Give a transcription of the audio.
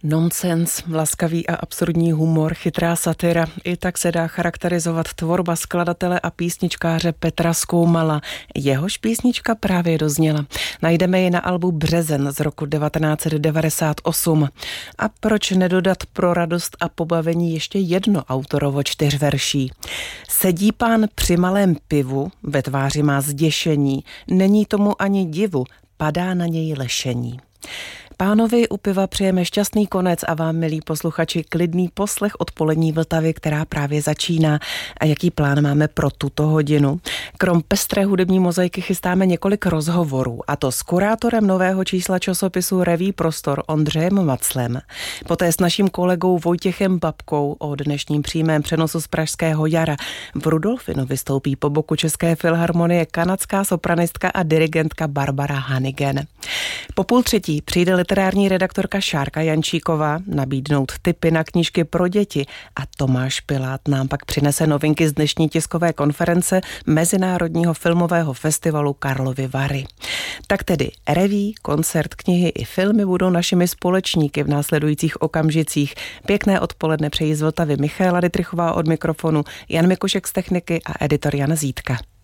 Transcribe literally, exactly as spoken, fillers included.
Nonsens, laskavý a absurdní humor, chytrá satyra. I tak se dá charakterizovat tvorba skladatele a písničkáře Petra Skoumala. Jehož písnička právě dozněla. Najdeme ji na albu Březen z roku devatenáct set devadesát osm. A proč nedodat pro radost a pobavení ještě jedno autorovo čtyřverší? Sedí pán při malém pivu, ve tváři má zděšení, není tomu ani divu, padá na něj lešení. Pánovi u piva přejeme šťastný konec a vám, milí posluchači, klidný poslech odpolední Vltavy, která právě začíná. A jaký plán máme pro tuto hodinu? Krom pestré hudební mozaiky chystáme několik rozhovorů, a to s kurátorem nového čísla časopisu Revue Prostor Ondřejem Maclem, poté s naším kolegou Vojtěchem Babkou o dnešním přímém přenosu z Pražského jara. V Rudolfinu vystoupí po boku České filharmonie kanadská sopranistka a dirigentka Barbara Hannigan. Po půl třetí přijde literární redaktorka Šárka Jančíková nabídnout tipy na knížky pro děti a Tomáš Pilát nám pak přinese novinky z dnešní tiskové konference Mezinárodního filmového festivalu Karlovy Vary. Tak tedy reví, koncert, knihy i filmy budou našimi společníky v následujících okamžicích. Pěkné odpoledne přeji z Vltavy Michaela Dytrichová od mikrofonu, Jan Mikušek z techniky a editor Jan Zítka.